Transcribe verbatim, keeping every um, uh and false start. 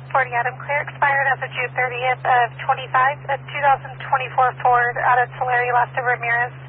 forty Adam Clear expired as of June thirtieth of twenty-five, a two thousand twenty-four Ford out of Tulare, Lasta Ramirez.